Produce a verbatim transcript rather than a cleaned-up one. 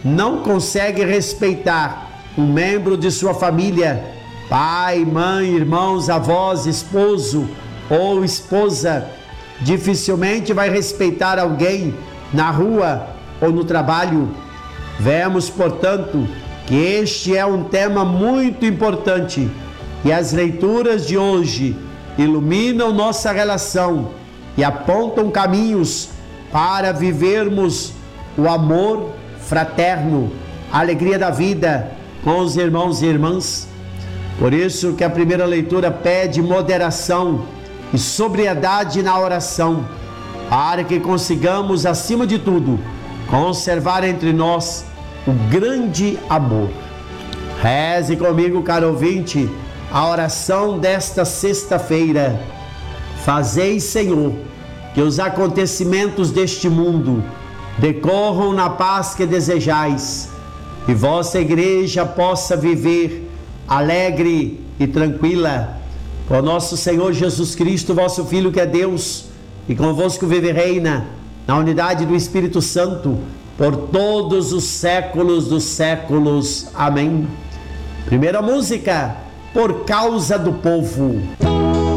não consegue respeitar um membro de sua família, pai, mãe, irmãos, avós, esposo ou esposa, dificilmente vai respeitar alguém na rua ou no trabalho. Vemos, portanto, que este é um tema muito importante e as leituras de hoje iluminam nossa relação e apontam caminhos para vivermos o amor fraterno, a alegria da vida com os irmãos e irmãs. Por isso que a primeira leitura pede moderação e sobriedade na oração, para que consigamos, acima de tudo, conservar entre nós o grande amor. Reze comigo, caro ouvinte, a oração desta sexta-feira. Fazei, Senhor, que os acontecimentos deste mundo decorram na paz que desejais, e vossa igreja possa viver alegre e tranquila, com nosso Senhor Jesus Cristo, vosso Filho, que é Deus, e convosco vive e reina, na unidade do Espírito Santo, por todos os séculos dos séculos. Amém. Primeira música, Por Causa do Povo.